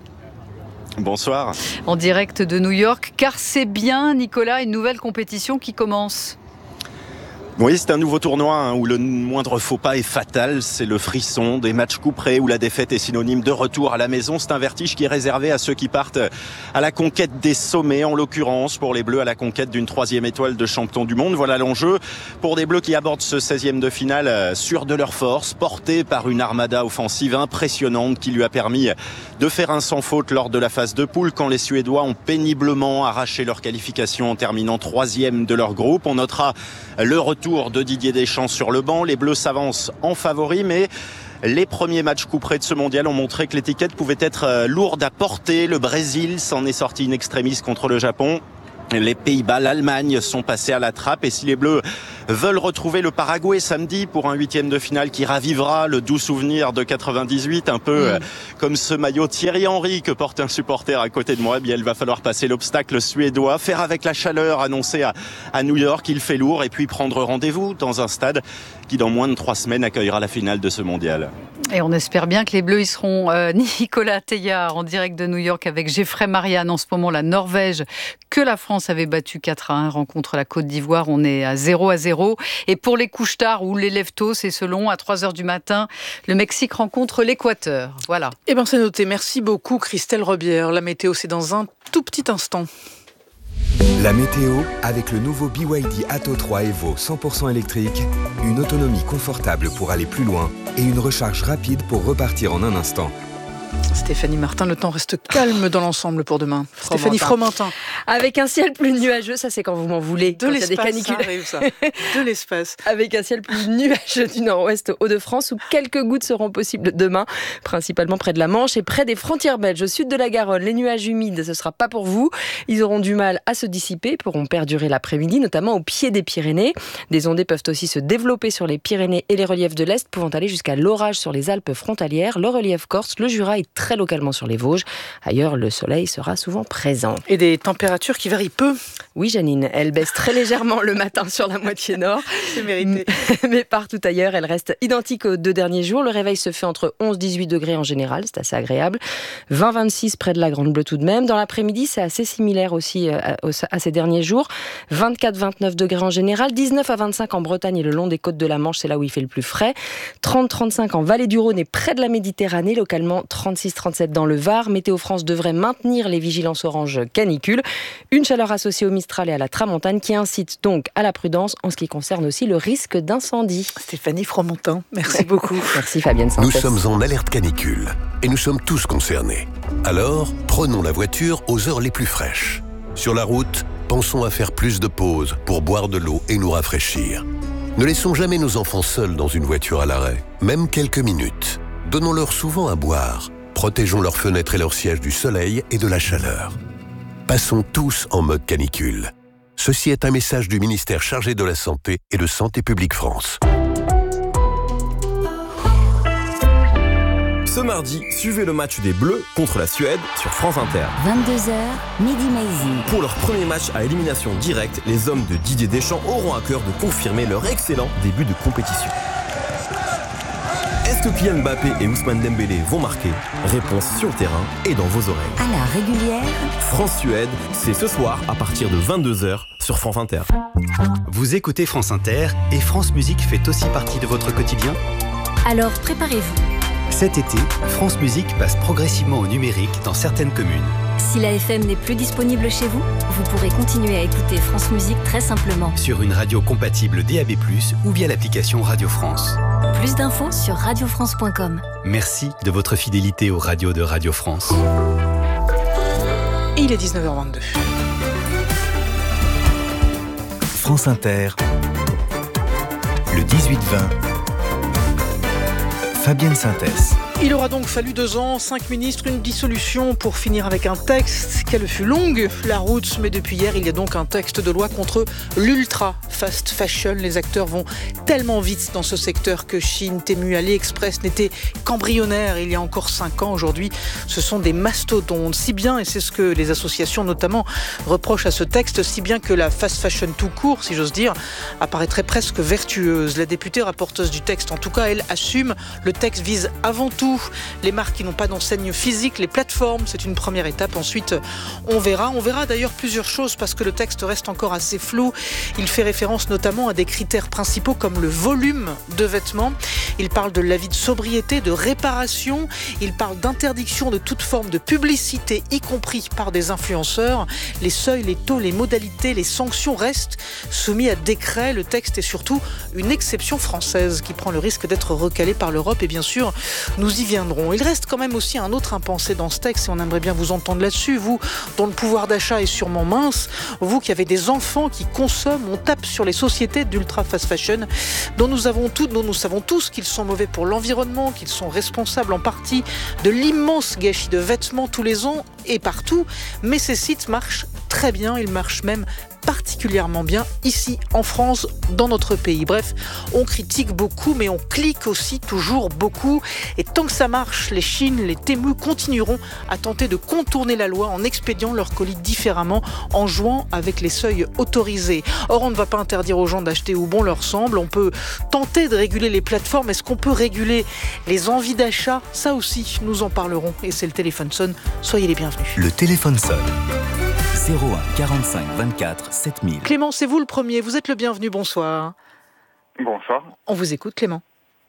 Bonsoir. En direct de New York, car c'est bien Nicolas, une nouvelle compétition qui commence. Oui, c'est un nouveau tournoi hein, où le moindre faux pas est fatal. C'est le frisson des matchs couperés où la défaite est synonyme de retour à la maison. C'est un vertige qui est réservé à ceux qui partent à la conquête des sommets, en l'occurrence pour les Bleus à la conquête d'une troisième étoile de champion du monde. Voilà l'enjeu pour des Bleus qui abordent ce seizième de finale sûrs de leur force, portés par une armada offensive impressionnante qui lui a permis de faire un sans faute lors de la phase de poule quand les Suédois ont péniblement arraché leur qualification en terminant troisième de leur groupe. On notera le retour de Didier Deschamps sur le banc. Les Bleus s'avancent en favori, mais les premiers matchs couperés de ce mondial ont montré que l'étiquette pouvait être lourde à porter. Le Brésil s'en est sorti in extremis contre le Japon. Les Pays-Bas, l'Allemagne sont passés à la trappe et si les Bleus veulent retrouver le Paraguay samedi pour un huitième de finale qui ravivera le doux souvenir de quatre-vingt-dix-huit, un peu mmh. comme ce maillot Thierry Henry que porte un supporter à côté de moi, eh bien il va falloir passer l'obstacle suédois, faire avec la chaleur annoncée à, à New York, il fait lourd et puis prendre rendez-vous dans un stade qui dans moins de trois semaines accueillera la finale de ce mondial. Et on espère bien que les Bleus y seront. Euh, Nicolas Teillard en direct de New York avec Geoffrey Marianne. En ce moment, la Norvège que la France avait battue quatre à un rencontre la Côte d'Ivoire. On est à zéro à zéro. Et pour les couches tard ou les lève-tôt, c'est selon, à trois heures du matin, le Mexique rencontre l'Équateur. Voilà. Eh bien, c'est noté. Merci beaucoup, Christelle Rebière. La météo, c'est dans un tout petit instant. La météo avec le nouveau B Y D Atto trois Evo cent pour cent électrique, une autonomie confortable pour aller plus loin et une recharge rapide pour repartir en un instant. Stéphanie Martin, le temps reste calme dans l'ensemble pour demain. Fromentin. Stéphanie Fromentin. Avec un ciel plus nuageux, ça c'est quand vous m'en voulez. De l'espace, ça arrive ça. De l'espace. Avec un ciel plus nuageux du nord-ouest au Hauts-de-France où quelques gouttes seront possibles demain, principalement près de la Manche et près des frontières belges. Au sud de la Garonne, les nuages humides, ce ne sera pas pour vous. Ils auront du mal à se dissiper, pourront perdurer l'après-midi, notamment au pied des Pyrénées. Des ondées peuvent aussi se développer sur les Pyrénées et les reliefs de l'Est, pouvant aller jusqu'à l'orage sur les Alpes frontalières, le relief corse, le Jura et très localement sur les Vosges. Ailleurs, le soleil sera souvent présent. Et des températures qui varient peu. Oui, Janine, elles baissent très légèrement le matin sur la moitié nord. C'est mérité. Mais partout ailleurs, elles restent identiques aux deux derniers jours. Le réveil se fait entre onze à dix-huit degrés en général, c'est assez agréable. vingt à vingt-six près de la Grande Bleue tout de même. Dans l'après-midi, c'est assez similaire aussi à, à ces derniers jours. vingt-quatre à vingt-neuf degrés en général, dix-neuf à vingt-cinq en Bretagne et le long des côtes de la Manche, c'est là où il fait le plus frais. trente à trente-cinq en vallée du Rhône et près de la Méditerranée, localement trente-six à trente-sept dans le Var. Météo France devrait maintenir les vigilances orange canicule. Une chaleur associée au Mistral et à la Tramontane qui incite donc à la prudence en ce qui concerne aussi le risque d'incendie. Stéphanie Fromentin, merci beaucoup. Merci Fabienne Santès. Nous sommes en alerte canicule et nous sommes tous concernés. Alors, prenons la voiture aux heures les plus fraîches. Sur la route, pensons à faire plus de pauses pour boire de l'eau et nous rafraîchir. Ne laissons jamais nos enfants seuls dans une voiture à l'arrêt, même quelques minutes. Donnons-leur souvent à boire. Protégeons leurs fenêtres et leurs sièges du soleil et de la chaleur. Passons tous en mode canicule. Ceci est un message du ministère chargé de la Santé et de Santé publique France. Ce mardi, suivez le match des Bleus contre la Suède sur France Inter. vingt-deux heures, Midi Maizy. Pour leur premier match à élimination directe, les hommes de Didier Deschamps auront à cœur de confirmer leur excellent début de compétition. Est-ce que Kylian Mbappé et Ousmane Dembélé vont marquer? Réponse sur le terrain et dans vos oreilles. À la régulière. France-Suède, c'est ce soir à partir de vingt-deux heures sur France Inter. Vous écoutez France Inter et France Musique fait aussi partie de votre quotidien? Alors préparez-vous. Cet été, France Musique passe progressivement au numérique dans certaines communes. Si la F M n'est plus disponible chez vous, vous pourrez continuer à écouter France Musique très simplement. Sur une radio compatible D A B plus, ou via l'application Radio France. Plus d'infos sur radio france point com. Merci de votre fidélité aux radios de Radio France. Il est dix-neuf heures vingt-deux. France Inter, le dix-huit vingt. Fabienne Santès. Il aura donc fallu deux ans, cinq ministres, une dissolution pour finir avec un texte. Quelle fut longue la route, mais depuis hier, il y a donc un texte de loi contre l'ultra fast fashion. Les acteurs vont tellement vite dans ce secteur que Shein, Temu, AliExpress n'étaient qu'embryonnaires il y a encore cinq ans. Aujourd'hui, ce sont des mastodontes. Si bien, et c'est ce que les associations notamment reprochent à ce texte, si bien que la fast fashion tout court, si j'ose dire, apparaîtrait presque vertueuse. La députée rapporteuse du texte, en tout cas, elle assume, le texte vise avant tout surtout les marques qui n'ont pas d'enseigne physique, les plateformes, c'est une première étape. Ensuite, on verra. On verra d'ailleurs plusieurs choses parce que le texte reste encore assez flou. Il fait référence notamment à des critères principaux comme le volume de vêtements. Il parle de l'avis de sobriété, de réparation. Il parle d'interdiction de toute forme de publicité, y compris par des influenceurs. Les seuils, les taux, les modalités, les sanctions restent soumis à décret. Le texte est surtout une exception française qui prend le risque d'être recalée par l'Europe et bien sûr, nous y viendrons. Il reste quand même aussi un autre impensé dans ce texte et on aimerait bien vous entendre là-dessus. Vous, dont le pouvoir d'achat est sûrement mince, vous qui avez des enfants qui consomment, on tape sur les sociétés d'ultra fast fashion dont nous avons tous, dont nous savons tous qu'ils sont mauvais pour l'environnement, qu'ils sont responsables en partie de l'immense gâchis de vêtements tous les ans et partout. Mais ces sites marchent très bien, ils marchent même particulièrement bien ici en France, dans notre pays. Bref, on critique beaucoup, mais on clique aussi toujours beaucoup. Et tant que ça marche, les Chines, les Temu continueront à tenter de contourner la loi en expédiant leurs colis différemment, en jouant avec les seuils autorisés. Or, on ne va pas interdire aux gens d'acheter où bon leur semble. On peut tenter de réguler les plateformes. Est-ce qu'on peut réguler les envies d'achat ? Ça aussi, nous en parlerons. Et c'est le téléphone sonne. Soyez les bienvenus. Le téléphone sonne. zéro un quarante-cinq vingt-quatre sept mille. Clément, c'est vous le premier. Vous êtes le bienvenu. Bonsoir. Bonsoir. On vous écoute, Clément.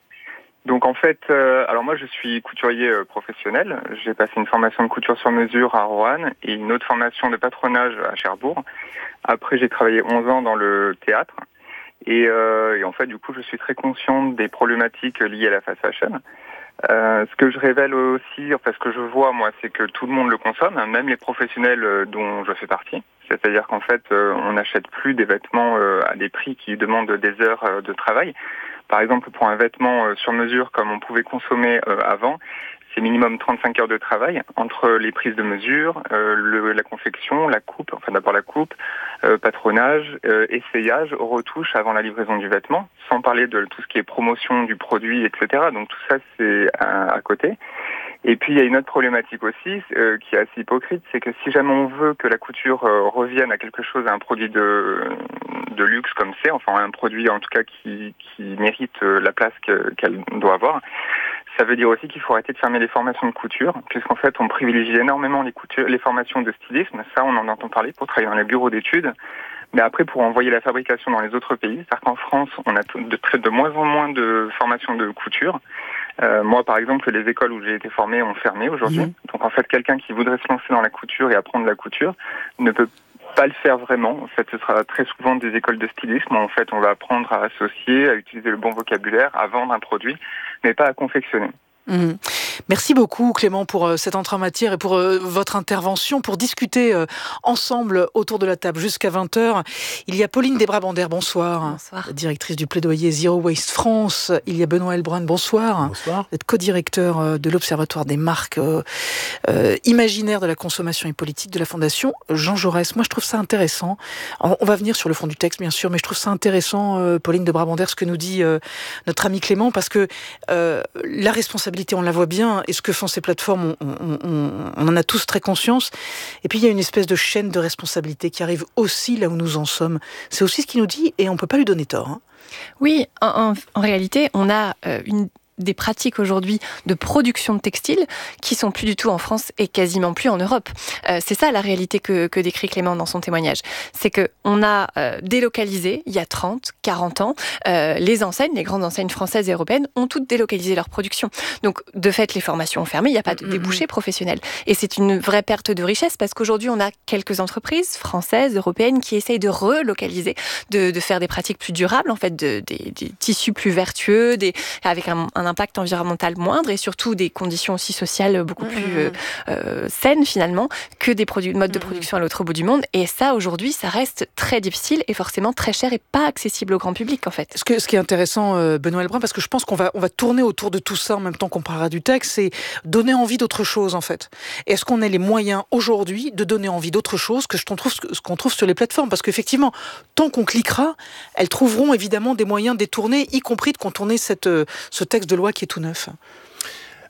Donc en fait, euh, alors moi je suis couturier euh, professionnel. J'ai passé une formation de couture sur mesure à Roanne et une autre formation de patronage à Cherbourg. Après, j'ai travaillé onze ans dans le théâtre. Et, euh, et en fait, du coup, je suis très consciente des problématiques liées à la fast fashion. Euh, ce que je révèle aussi, enfin ce que je vois moi, c'est que tout le monde le consomme, même les professionnels euh, dont je fais partie. C'est-à-dire qu'en fait, euh, on n'achète plus des vêtements euh, à des prix qui demandent des heures euh, de travail. Par exemple, pour un vêtement euh, sur mesure comme on pouvait consommer euh, avant, c'est minimum trente-cinq heures de travail entre les prises de mesure, euh, le, la confection, la coupe, enfin d'abord la coupe, euh, patronage, euh, essayage, retouche avant la livraison du vêtement, sans parler de tout ce qui est promotion du produit, et cetera. Donc tout ça, c'est à, à côté. Et puis il y a une autre problématique aussi euh, qui est assez hypocrite, c'est que si jamais on veut que la couture euh, revienne à quelque chose, à un produit de, de luxe comme c'est, enfin un produit en tout cas qui, qui mérite euh, la place que, qu'elle doit avoir, ça veut dire aussi qu'il faut arrêter de fermer les formations de couture, puisqu'en fait on privilégie énormément les, coutures, les formations de stylisme, ça on en entend parler pour travailler dans les bureaux d'études. Mais après, pour envoyer la fabrication dans les autres pays, c'est-à-dire qu'en France, on a de, de, de moins en moins de formations de couture. Euh, moi, par exemple, les écoles où j'ai été formé ont fermé aujourd'hui. Mmh. Donc, en fait, quelqu'un qui voudrait se lancer dans la couture et apprendre la couture ne peut pas le faire vraiment. En fait, ce sera très souvent des écoles de stylisme où, en fait, on va apprendre à associer, à utiliser le bon vocabulaire, à vendre un produit, mais pas à confectionner. Mmh. Merci beaucoup Clément pour euh, cette entrée en matière et pour euh, votre intervention, pour discuter euh, ensemble autour de la table jusqu'à vingt heures. Il y a Pauline Desbras-Bander, bonsoir. Bonsoir. Directrice du plaidoyer Zero Waste France. Il y a Benoît Heilbronn, bonsoir. Bonsoir. Vous êtes co-directeur euh, de l'Observatoire des marques euh, euh, imaginaires de la consommation et politique de la Fondation Jean Jaurès. Moi je trouve ça intéressant. On va venir sur le fond du texte bien sûr, mais je trouve ça intéressant euh, Pauline Desbras-Bander, ce que nous dit euh, notre ami Clément, parce que euh, la responsabilité on la voit bien, et ce que font ces plateformes, on, on, on, on en a tous très conscience. Et puis il y a une espèce de chaîne de responsabilité qui arrive aussi là où nous en sommes. C'est aussi ce qu'il nous dit, et on ne peut pas lui donner tort. Hein. Oui, en, en, en réalité, on a euh, une des pratiques aujourd'hui de production de textiles qui sont plus du tout en France et quasiment plus en Europe. Euh, c'est ça la réalité que, que décrit Clément dans son témoignage. C'est qu'on a euh, délocalisé, il y a trente, quarante ans, euh, les enseignes, les grandes enseignes françaises et européennes ont toutes délocalisé leur production. Donc, de fait, les formations ont fermé, il n'y a pas de débouchés professionnels. Et c'est une vraie perte de richesse parce qu'aujourd'hui, on a quelques entreprises françaises, européennes qui essayent de relocaliser, de, de faire des pratiques plus durables, en fait, de, des, des tissus plus vertueux, des, avec un, un impact environnemental moindre et surtout des conditions aussi sociales beaucoup mmh. plus euh, euh, saines finalement que des produits, modes mmh. de production à l'autre bout du monde. Et ça, aujourd'hui, ça reste très difficile et forcément très cher et pas accessible au grand public en fait. Ce, que, ce qui est intéressant, euh, Benoît Heilbronn, parce que je pense qu'on va, on va tourner autour de tout ça en même temps qu'on parlera du texte, c'est donner envie d'autre chose en fait. Est-ce qu'on a les moyens aujourd'hui de donner envie d'autre chose que ce qu'on trouve, ce qu'on trouve sur les plateformes? Parce qu'effectivement, tant qu'on cliquera, elles trouveront évidemment des moyens détournés, y compris de contourner cette, ce texte de loi qui est tout neuf.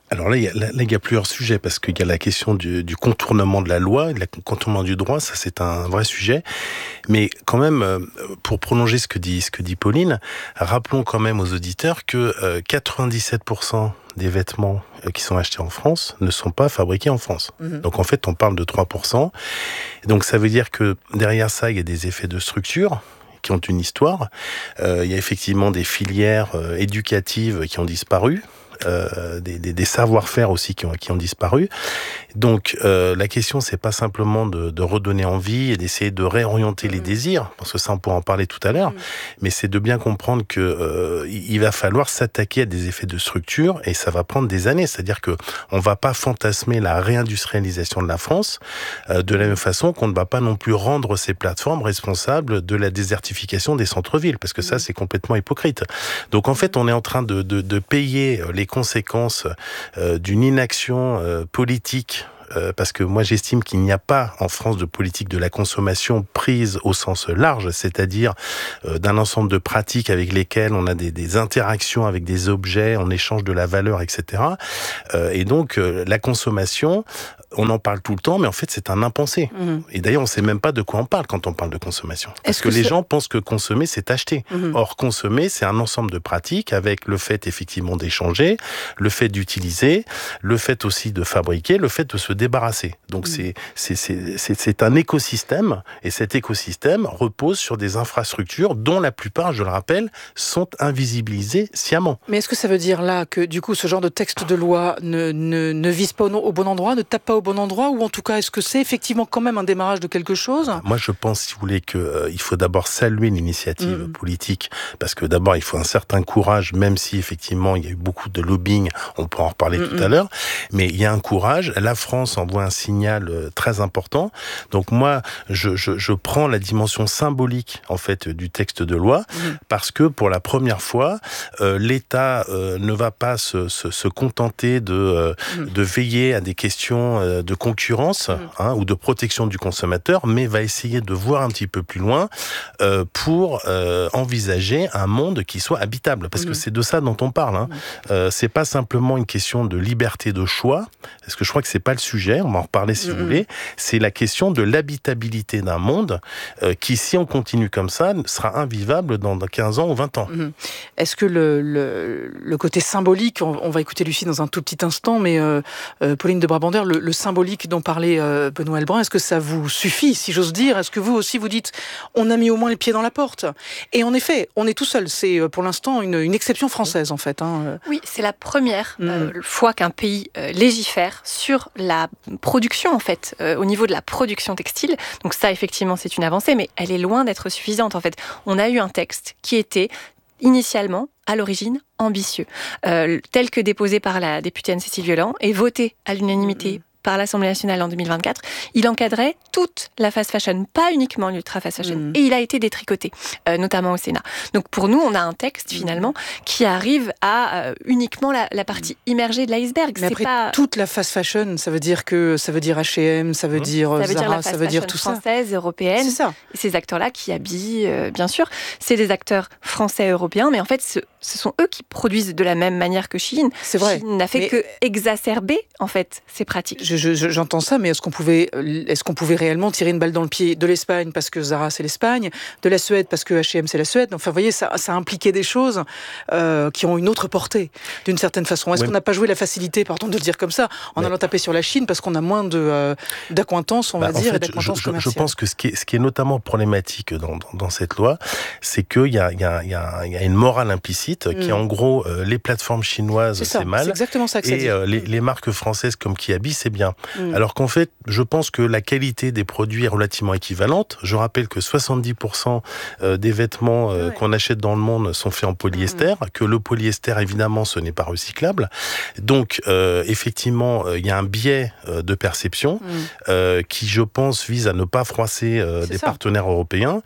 Alors là, il y a, là, il y a plusieurs sujets, parce qu'il y a la question du, du contournement de la loi, du contournement du droit, ça c'est un vrai sujet. Mais quand même, pour prolonger ce que dit, ce que dit Pauline, rappelons quand même aux auditeurs que euh, quatre-vingt-dix-sept pour cent des vêtements qui sont achetés en France ne sont pas fabriqués en France. Mmh. Donc en fait, on parle de trois pour cent. Donc ça veut dire que derrière ça, il y a des effets de structure qui ont une histoire. Euh, il y a effectivement des filières euh, éducatives qui ont disparu. Euh, des, des, des savoir-faire aussi qui ont, qui ont disparu. Donc euh, la question, c'est pas simplement de, de redonner envie et d'essayer de réorienter mmh. les désirs, parce que ça on pourra en parler tout à l'heure, mmh. mais c'est de bien comprendre que euh, il va falloir s'attaquer à des effets de structure, et ça va prendre des années. C'est-à-dire que on va pas fantasmer la réindustrialisation de la France euh, de la même façon qu'on ne va pas non plus rendre ces plateformes responsables de la désertification des centres-villes, parce que ça c'est complètement hypocrite. Donc en fait, on est en train de, de, de payer les conséquences euh, d'une inaction euh, politique, euh, parce que moi j'estime qu'il n'y a pas en France de politique de la consommation prise au sens large, c'est-à-dire euh, d'un ensemble de pratiques avec lesquelles on a des, des interactions avec des objets, on échange de la valeur, et cetera. Euh, et donc euh, la consommation, on en parle tout le temps, mais en fait, c'est un impensé. Mmh. Et d'ailleurs, on ne sait même pas de quoi on parle quand on parle de consommation. Parce que, que les gens pensent que consommer, c'est acheter. Mmh. Or, consommer, c'est un ensemble de pratiques avec le fait, effectivement, d'échanger, le fait d'utiliser, le fait aussi de fabriquer, le fait de se débarrasser. Donc, mmh. c'est, c'est, c'est, c'est, c'est un écosystème, et cet écosystème repose sur des infrastructures dont la plupart, je le rappelle, sont invisibilisées sciemment. Mais est-ce que ça veut dire là que, du coup, ce genre de texte de loi ne, ne, ne vise pas au, au bon endroit, ne tape pas au bon endroit, ou en tout cas, est-ce que c'est effectivement quand même un démarrage de quelque chose ? Moi, je pense, si vous voulez, qu'il euh, faut d'abord saluer l'initiative mmh. politique, parce que d'abord, il faut un certain courage, même si effectivement, il y a eu beaucoup de lobbying, on pourra en reparler mmh. tout à l'heure, mais il y a un courage. La France envoie un signal euh, très important. Donc moi, je, je, je prends la dimension symbolique, en fait, du texte de loi, mmh. parce que pour la première fois, euh, l'État euh, ne va pas se, se, se contenter de, euh, mmh. de veiller à des questions euh, de concurrence mmh. hein, ou de protection du consommateur, mais va essayer de voir un petit peu plus loin euh, pour euh, envisager un monde qui soit habitable, parce mmh. que c'est de ça dont on parle. Hein. Mmh. Euh, c'est pas simplement une question de liberté de choix, parce que je crois que c'est pas le sujet, on va en reparler si mmh. vous voulez, c'est la question de l'habitabilité d'un monde euh, qui, si on continue comme ça, sera invivable dans quinze ans ou vingt ans. Mmh. Est-ce que le, le, le côté symbolique, on, on va écouter Lucie dans un tout petit instant, mais euh, euh, Pauline de Brabander, le, le symbolique dont parlait euh, Benoît Elbrun, est-ce que ça vous suffit, si j'ose dire ? Est-ce que vous aussi vous dites, on a mis au moins les pieds dans la porte ? Et en effet, on est tout seul. C'est pour l'instant une, une exception française, en fait. Hein. Oui, c'est la première mmh. euh, fois qu'un pays euh, légifère sur la production, en fait, euh, au niveau de la production textile. Donc ça, effectivement, c'est une avancée, mais elle est loin d'être suffisante, en fait. On a eu un texte qui était initialement, à l'origine, ambitieux, euh, tel que déposé par la députée Anne-Cécile Violent et voté à l'unanimité mmh. par l'Assemblée nationale en deux mille vingt-quatre, il encadrait toute la fast fashion, pas uniquement l'ultra fast fashion. Mmh. Et il a été détricoté, euh, notamment au Sénat. Donc pour nous, on a un texte finalement qui arrive à euh, uniquement la, la partie immergée de l'iceberg. Mais c'est après, pas... toute la fast fashion, ça veut dire que ça veut dire H et M, ça veut mmh. dire ça veut Zara, dire la ça veut dire tout ça. Française, européenne. C'est ça. Et ces acteurs-là qui habillent, euh, bien sûr, c'est des acteurs français, européens, mais en fait, ce, ce sont eux qui produisent de la même manière que Shein. C'est vrai. Shein n'a fait mais... que exacerber en fait ces pratiques. Je, je, j'entends ça, mais est-ce qu'on pouvait, est-ce qu'on pouvait réellement tirer une balle dans le pied de l'Espagne parce que Zara c'est l'Espagne, de la Suède parce que H et M c'est la Suède. Enfin, vous voyez, ça, ça impliquait des choses euh, qui ont une autre portée, d'une certaine façon. Est-ce ouais. qu'on n'a pas joué la facilité, pardon de le dire comme ça, en mais... allant taper sur la Chine parce qu'on a moins de euh, d'acquaintance, on bah, va dire, fait, et d'acquaintance je, commerciale. Je pense que ce qui est, ce qui est notamment problématique dans, dans, dans cette loi, c'est qu'il y a, il y a, il y a, il y a une morale implicite mm. qui est en gros euh, les plateformes chinoises c'est, ça, c'est mal, c'est exactement ça que ça et dit. Euh, les, les marques françaises comme Kiabi c'est bien. Mm. Alors qu'en fait, je pense que la qualité des produits est relativement équivalente. Je rappelle que soixante-dix pour cent des vêtements euh, ouais. qu'on achète dans le monde sont faits en polyester, mmh. que le polyester, évidemment, ce n'est pas recyclable. Donc, euh, effectivement, il euh, y a un biais euh, de perception mmh. euh, qui, je pense, vise à ne pas froisser euh, des ça. partenaires européens.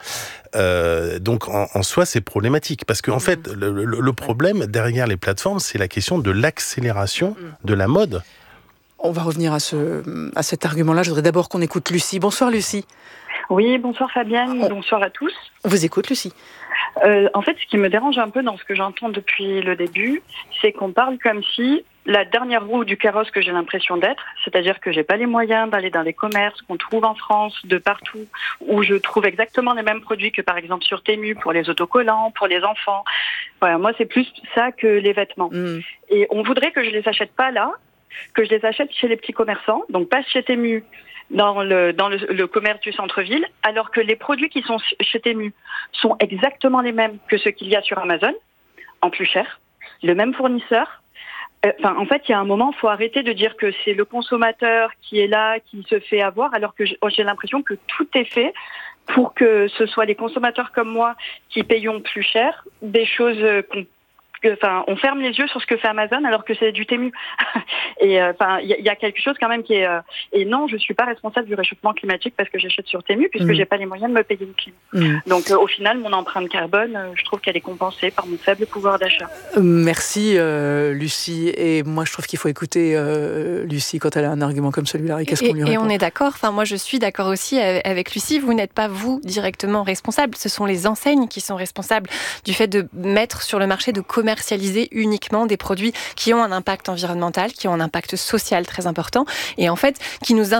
Euh, donc, en, en soi, c'est problématique. Parce qu'en mmh. fait, le, le, le problème derrière les plateformes, c'est la question de l'accélération mmh. de la mode. On va revenir à, ce, à cet argument-là. Je voudrais d'abord qu'on écoute Lucie. Bonsoir Lucie. Oui, bonsoir Fabienne, oh. bonsoir à tous. On vous écoute Lucie. Euh, en fait, ce qui me dérange un peu dans ce que j'entends depuis le début, c'est qu'on parle comme si la dernière roue du carrosse que j'ai l'impression d'être, c'est-à-dire que j'ai pas les moyens d'aller dans les commerces qu'on trouve en France, de partout, où je trouve exactement les mêmes produits que par exemple sur Temu pour les autocollants, pour les enfants. Voilà, moi c'est plus ça que les vêtements. Mmh. Et on voudrait que je les achète pas là, que je les achète chez les petits commerçants, donc pas chez Temu, dans le dans le, le commerce du centre-ville, alors que les produits qui sont chez Temu sont exactement les mêmes que ceux qu'il y a sur Amazon, en plus cher, le même fournisseur. Enfin, en fait, il y a un moment, il faut arrêter de dire que c'est le consommateur qui est là, qui se fait avoir, alors que j'ai l'impression que tout est fait pour que ce soit les consommateurs comme moi qui payons plus cher des choses qu'on Enfin, on ferme les yeux sur ce que fait Amazon alors que c'est du Temu. Et enfin, euh, il y, y a quelque chose quand même qui est. Euh, et non, je suis pas responsable du réchauffement climatique parce que j'achète sur Temu puisque mmh. j'ai pas les moyens de me payer une clim. Mmh. Donc, euh, au final, mon empreinte carbone, euh, je trouve qu'elle est compensée par mon faible pouvoir d'achat. Merci, euh, Lucie. Et moi, je trouve qu'il faut écouter euh, Lucie quand elle a un argument comme celui-là. Et qu'est-ce et, qu'on lui répond ? Et on est d'accord. Enfin, moi, je suis d'accord aussi avec Lucie. Vous n'êtes pas vous directement responsable. Ce sont les enseignes qui sont responsables du fait de mettre sur le marché de commerce commercialiser uniquement des produits qui ont un impact environnemental, qui ont un impact social très important et en fait qui nous